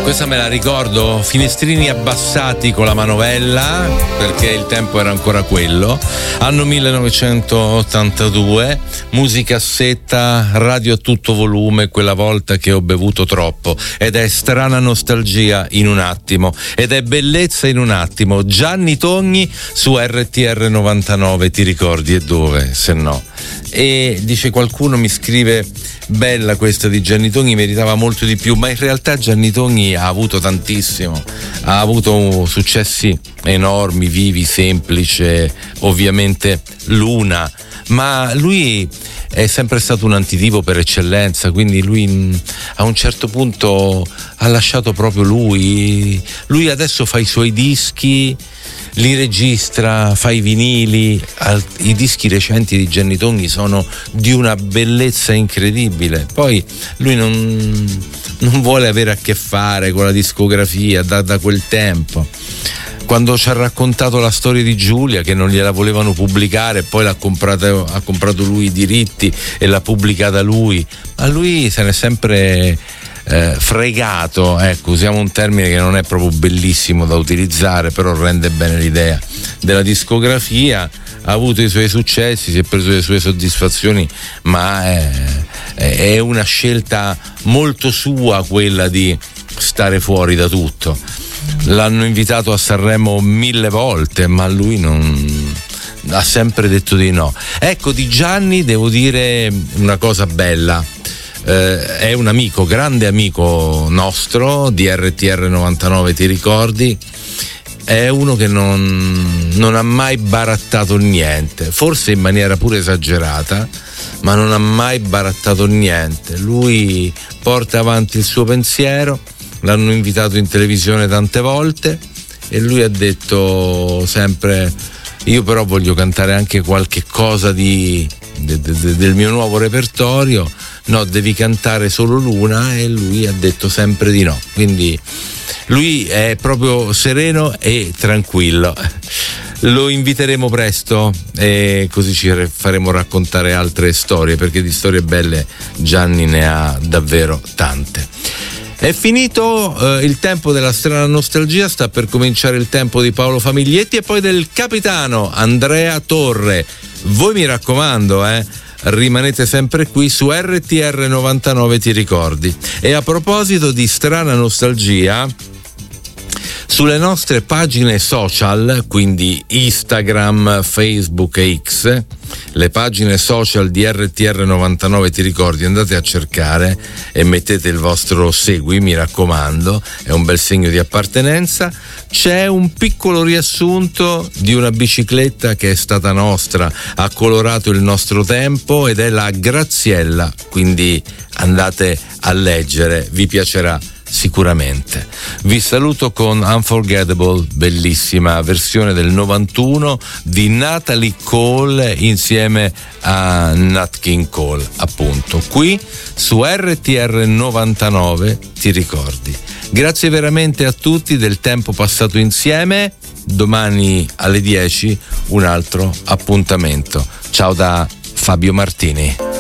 Questa me la ricordo, finestrini abbassati con la manovella, perché il tempo era ancora quello. Anno 1982, musicassetta, radio a tutto volume, quella volta che ho bevuto troppo. Ed è strana nostalgia in un attimo, ed è bellezza in un attimo. Gianni Togni su RTR 99, ti ricordi? E dove, se no? E dice qualcuno, mi scrive, bella questa di Gianni Togni, meritava molto di più, ma in realtà Gianni Togni ha avuto tantissimo, ha avuto successi enormi, Vivi, Semplice, ovviamente Luna, ma lui è sempre stato un antidivo per eccellenza, quindi lui a un certo punto ha lasciato proprio lui adesso fa i suoi dischi, li registra, fa i vinili. I dischi recenti di Gianni Togni sono di una bellezza incredibile. Poi lui non vuole avere a che fare con la discografia da quel tempo. Quando ci ha raccontato la storia di Giulia, che non gliela volevano pubblicare, poi ha comprato lui i diritti e l'ha pubblicata lui, a lui se n'è sempre fregato, ecco, usiamo un termine che non è proprio bellissimo da utilizzare, però rende bene l'idea della discografia. Ha avuto i suoi successi, si è preso le sue soddisfazioni, ma è una scelta molto sua quella di stare fuori da tutto. L'hanno invitato a Sanremo 1000 volte, ma lui non ha sempre detto di no. Ecco, di Gianni devo dire una cosa bella. È un amico, grande amico nostro di RTR 99, ti ricordi? È uno che non ha mai barattato niente, forse in maniera pure esagerata, ma non ha mai barattato niente. Lui porta avanti il suo pensiero, l'hanno invitato in televisione tante volte e lui ha detto sempre: io però voglio cantare anche qualche cosa del mio nuovo repertorio. No, devi cantare solo Luna, e lui ha detto sempre di no. Quindi lui è proprio sereno e tranquillo. Lo inviteremo presto e così ci faremo raccontare altre storie, perché di storie belle Gianni ne ha davvero tante. È finito il tempo della strana nostalgia, sta per cominciare il tempo di Paolo Famiglietti e poi del capitano Andrea Torre. Voi mi raccomando, rimanete sempre qui su RTR 99, ti ricordi? E a proposito di strana nostalgia, sulle nostre pagine social, quindi Instagram, Facebook e X, le pagine social di RTR 99, ti ricordi? Andate a cercare e mettete il vostro segui, mi raccomando, è un bel segno di appartenenza. C'è un piccolo riassunto di una bicicletta che è stata nostra, ha colorato il nostro tempo, ed è la Graziella, quindi andate a leggere, vi piacerà sicuramente. Vi saluto con Unforgettable, bellissima versione del 91 di Natalie Cole insieme a Nat King Cole, appunto, qui su RTR 99, ti ricordi. Grazie veramente a tutti del tempo passato insieme. Domani alle 10 un altro appuntamento. Ciao da Fabio Martini.